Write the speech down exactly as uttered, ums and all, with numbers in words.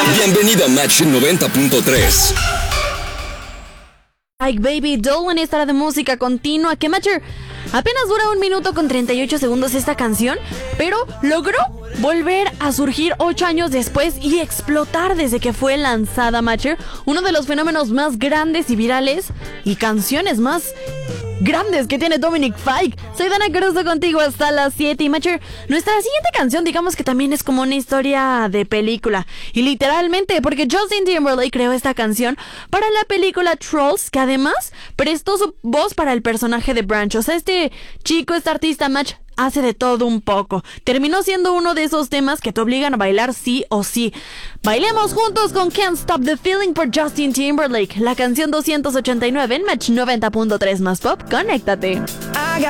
Bienvenido a Match noventa punto tres. Like Baby Doll en esta hora de música continua. Que Matcher apenas dura un minuto con treinta y ocho segundos esta canción, pero logró volver a surgir ocho años después y explotar desde que fue lanzada. Matcher, uno de los fenómenos más grandes y virales y canciones más grandes que tiene Dominic Fike. Soy Dana Caruso contigo hasta las siete. Y Matcher, nuestra siguiente canción digamos que también es como una historia de película. Y literalmente porque Justin Timberlake creó esta canción para la película Trolls, que además prestó su voz para el personaje de Branch. O sea, este chico, este artista Match, hace de todo un poco. Terminó siendo uno de esos temas que te obligan a bailar sí o sí. Bailemos juntos con Can't Stop the Feeling por Justin Timberlake, la canción doscientos ochenta y nueve en Match noventa punto tres más Pop. Conéctate.